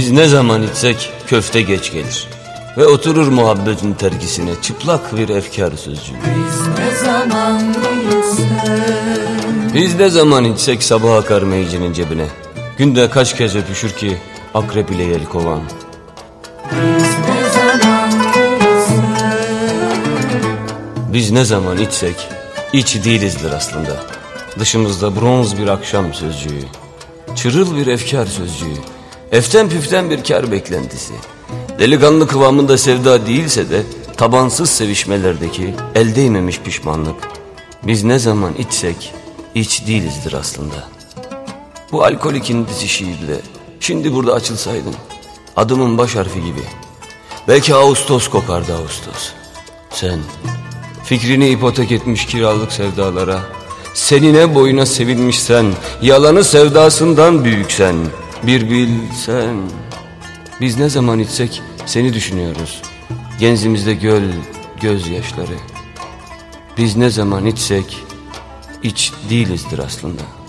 Biz ne zaman içsek köfte geç gelir ve oturur muhabbetin terkisine çıplak bir efkar sözcüğü. Biz ne zaman içsek sabah akar meyicinin cebine. Günde kaç kez öpüşür ki akrep ile yelkovan. Biz ne zaman içsek iç değilizdir aslında. Dışımızda bronz bir akşam sözcüğü, çırıl bir efkar sözcüğü, eften püften bir kar beklentisi. Delikanlı kıvamında sevda değilse de tabansız sevişmelerdeki el değmemiş pişmanlık. Biz ne zaman içsek iç değilizdir aslında. Bu alkolik indisi şiirle şimdi burada açılsaydın, adımın baş harfi gibi, belki Ağustos kokardı Ağustos. Sen fikrini ipotek etmiş kiralık sevdalara, senine boyuna sevilmişsen, yalanı sevdasından büyüksen, bir bilsen. Biz ne zaman içsek seni düşünüyoruz, genzimizde göl gözyaşları. Biz ne zaman içsek iç değilizdir aslında.